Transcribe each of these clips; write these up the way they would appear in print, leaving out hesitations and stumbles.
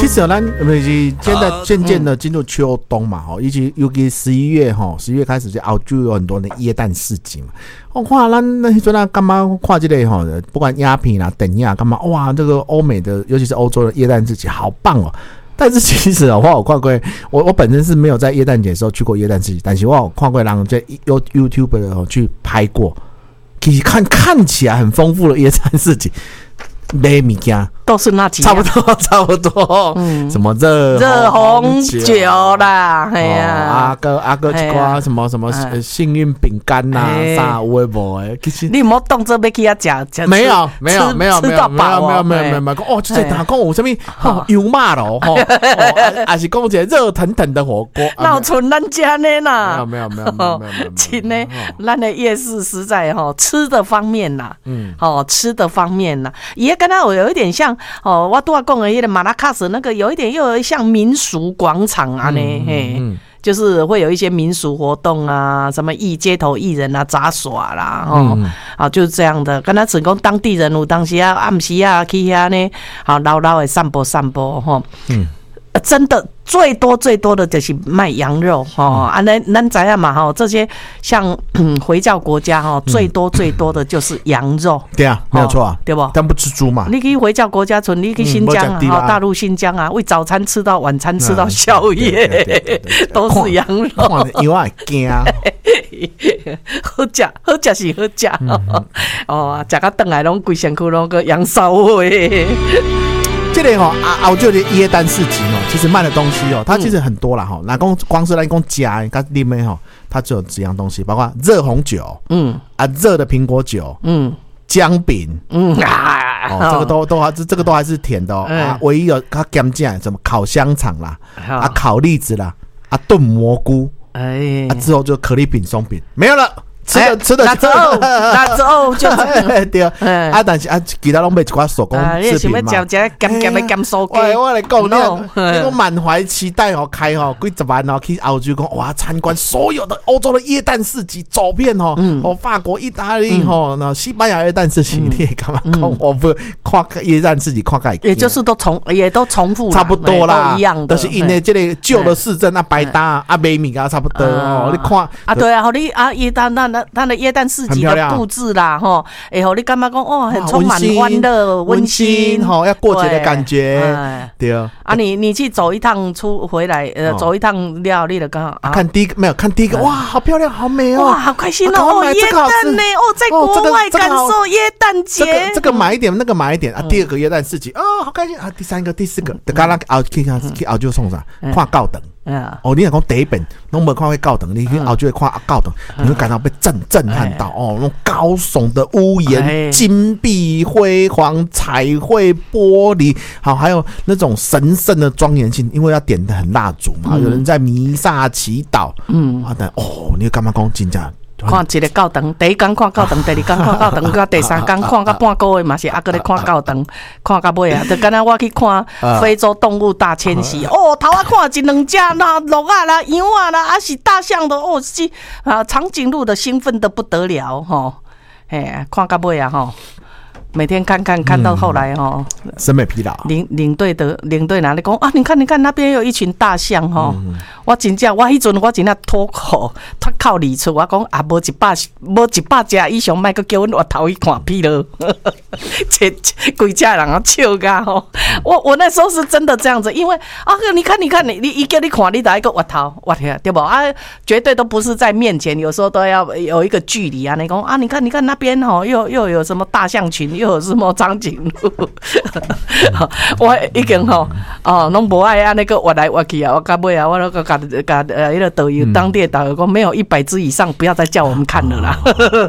实咱渐渐的进入秋冬嘛，尤其11月11月开始就澳洲有很多的耶诞市集嘛。我看咱那时候干嘛看这个不管鸦片啦、电影干嘛，哇，这个欧美的尤其是欧洲的耶诞市集好棒哦。但是其实我有看过，我本身是没有在耶诞节的时候去过耶诞市集，但是我有看过人在 YouTube 去拍过，其实看起来很丰富的耶诞市集。买物件都是那几样， 差不多，什么热红酒啦，哎呀，阿哥一挂什么幸运饼干呐，啥有诶无诶，其实你莫当作要去遐食， 没有， 吃到饱哦，这讲有什么油麻咯，还是讲一个热腾腾的火锅， 闹村咱家呢啦， 没有， 真的，咱的夜市实在吃的方面啦，吃的方面啦，也跟他有一点像我都要讲的那个马拉喀什那个有一点又像民俗广场啊呢，就是会有一些民俗活动啊，什么街头艺人啊、杂耍啦，就是这样的。跟他只讲当地人有当时啊暗时啊去遐呢，老的散步真的最多的就是卖羊肉咱知道嘛这些像回教国家最多的就是羊肉。 对啊，没有错啊， 对不？ 但不吃猪嘛。 你去回教国家村，你去新疆大陆新疆为早餐吃到晚餐吃到宵夜，都是羊肉。 看羊会惊。 好吃是好吃吃到回来拢规身躯拢个羊骚味。 这个澳洲的耶诞市集其实卖的东西它其实很多啦那光是来讲加跟里面它只有几样东西，包括热红酒，热的苹果酒，姜饼，这个都还是甜的唯一有它咸酱什么烤香肠啦，烤栗子啦，炖蘑菇，之后就可丽饼、松饼没有了。吃的，那之后就对但是其他拢卖一寡手工制品嘛。 你想要吃咸的咸酥鸡？ 我来讲，我满怀期待开几十万去澳洲讲哇，参观所有的欧洲的耶诞市集，走遍法国、意大利西班牙耶诞市集，你也干嘛讲？我不看耶诞市集看个， 也就是都重复， 差不多啦， 都一样的。 都是因为这个旧的市镇白搭卖米差不多你看对啊，你耶诞它的耶诞市集的布置啦，你感觉讲很充满欢乐、温馨， 要过节的感觉，对啊。 你去走一趟回来，走一趟料理的刚好看第一个，哇，好漂亮，好美哦， 哇，好开心哦，耶诞呢，在国外感受耶诞节， 这个买一点，那个买一点第二个耶诞市集好开心第三个、第四个，刚刚去澳洲送啥？看高等。你若讲第一遍拢无看过高等，你去澳洲会看高等，你会感到被震撼到那种高耸的屋檐、金碧辉煌、彩绘玻璃，还有那种神圣的庄严性，因为要点的很蜡烛嘛，有人在弥撒祈祷，你会感觉讲真正。 看一个教堂，第一天看教堂，第二天看教堂，到第三天看到半个月嘛是还在看教堂，看到尾就刚才我去看非洲动物大迁徙，头啊看一两只啦，鹿啊啦、羊啊啦，是大象的是长颈鹿的兴奋的不得了看到尾每天看到后来审美疲劳。 领队哪里讲你看那边有一群大象我真正我迄阵我真正脱口而出，我讲无一百只以上，莫阁叫阮回头去看屁了，规只人笑噶我那时候是真的这样子，因为你看你叫你看，你就一个回头对不绝对都不是在面前，有时候都要有一个距离你讲你看那边又有什么大象群。又有什么长颈鹿？我已经拢无爱那个活来活去我到尾我那个那个导游当地的导游说，没有100只以上，不要再叫我们看了啦。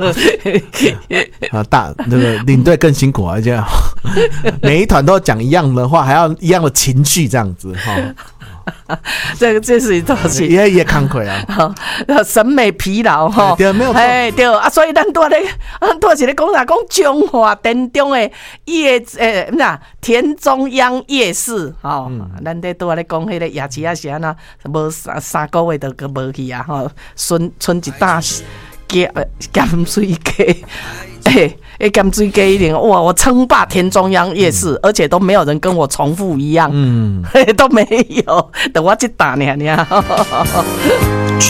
那个领队更辛苦而且每一团都讲一样的话，还要一样的情绪这样子这是一东西也慷慨审美疲劳对，没有错对所以咱是咧讲啥？讲中华田中的田中央夜市咱在咧讲迄个夜市是安那无3个月就无去春一大咸水鸡，咸水鸡一定哇！我称霸田中央夜市，而且都没有人跟我重复一样，都没有，等我去打你。